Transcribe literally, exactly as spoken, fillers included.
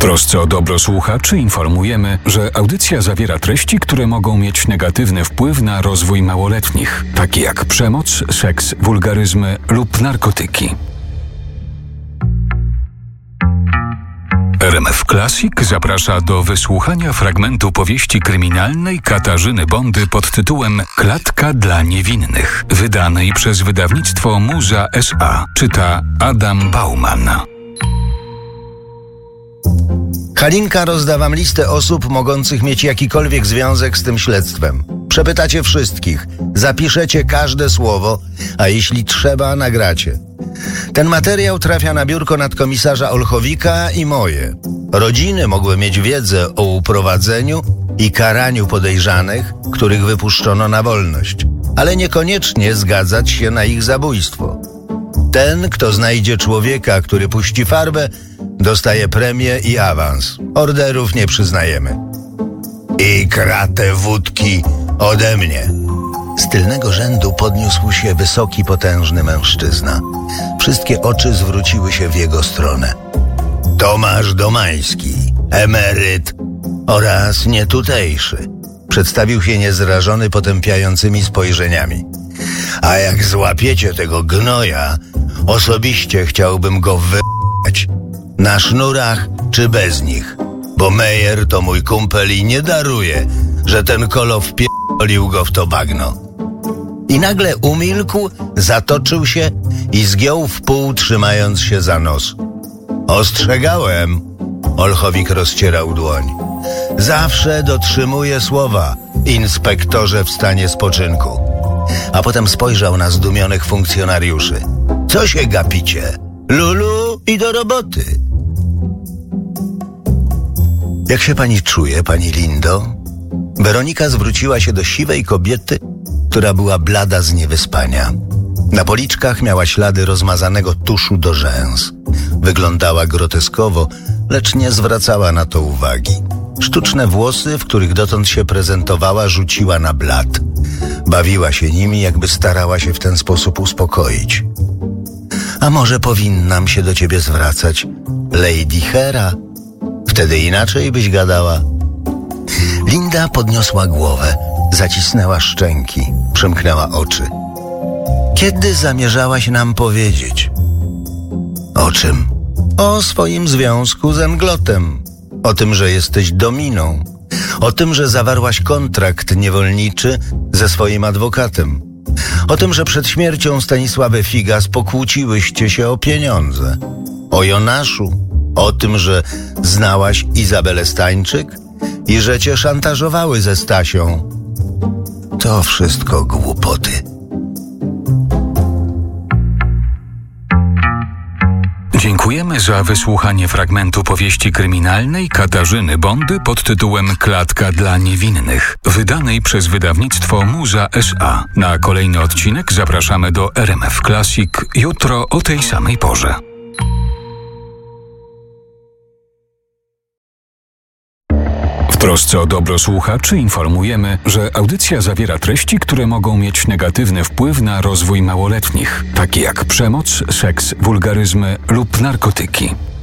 trosce o dobro słuchaczy informujemy, że audycja zawiera treści, które mogą mieć negatywny wpływ na rozwój małoletnich, takie jak przemoc, seks, wulgaryzmy lub narkotyki. R M F Classic zaprasza do wysłuchania fragmentu powieści kryminalnej Katarzyny Bondy pod tytułem Klatka dla niewinnych, wydanej przez wydawnictwo Muza S A. Czyta Adam Bauman. Halinka, rozdawam listę osób mogących mieć jakikolwiek związek z tym śledztwem. Przepytacie wszystkich, zapiszecie każde słowo, a jeśli trzeba, nagracie. Ten materiał trafia na biurko nadkomisarza Olchowika i moje. Rodziny mogły mieć wiedzę o uprowadzeniu i karaniu podejrzanych, których wypuszczono na wolność, ale niekoniecznie zgadzać się na ich zabójstwo. Ten, kto znajdzie człowieka, który puści farbę, dostaje premię i awans. Orderów nie przyznajemy. I kratę wódki ode mnie. Z tylnego rzędu podniósł się wysoki, potężny mężczyzna. Wszystkie oczy zwróciły się w jego stronę. Tomasz Domański, emeryt oraz nietutejszy. Przedstawił się niezrażony potępiającymi spojrzeniami. A jak złapiecie tego gnoja, osobiście chciałbym go wy***ać. Na sznurach czy bez nich. Bo Mejer to mój kumpel i nie daruje, że ten kolo wpierdolił go w to bagno. I nagle umilkł, zatoczył się i zgiął w pół, trzymając się za nos. Ostrzegałem. Olchowik rozcierał dłoń. Zawsze dotrzymuję słowa, inspektorze w stanie spoczynku. A potem spojrzał na zdumionych funkcjonariuszy. Co się gapicie? Lulu i do roboty. Jak się pani czuje, pani Lindo? Weronika zwróciła się do siwej kobiety, która była blada z niewyspania. Na policzkach miała ślady rozmazanego tuszu do rzęs. Wyglądała groteskowo, lecz nie zwracała na to uwagi. Sztuczne włosy, w których dotąd się prezentowała, rzuciła na blat. Bawiła się nimi, jakby starała się w ten sposób uspokoić. A może powinnam się do ciebie zwracać, Lady Hera? Wtedy inaczej byś gadała. Linda podniosła głowę, zacisnęła szczęki, przymknęła oczy. Kiedy zamierzałaś nam powiedzieć? O czym? O swoim związku z Englotem. O tym, że jesteś dominą. O tym, że zawarłaś kontrakt niewolniczy ze swoim adwokatem. O tym, że przed śmiercią Stanisławy Figas pokłóciłyście się o pieniądze. O Jonaszu. O tym, że znałaś Izabelę Stańczyk i że cię szantażowały ze Stasią. To wszystko głupoty. Dziękujemy za wysłuchanie fragmentu powieści kryminalnej Katarzyny Bondy pod tytułem Klatka dla niewinnych, wydanej przez wydawnictwo Muza S A. Na kolejny odcinek zapraszamy do R M F Classic jutro o tej samej porze. W trosce o dobro słuchaczy informujemy, że audycja zawiera treści, które mogą mieć negatywny wpływ na rozwój małoletnich, takie jak przemoc, seks, wulgaryzmy lub narkotyki.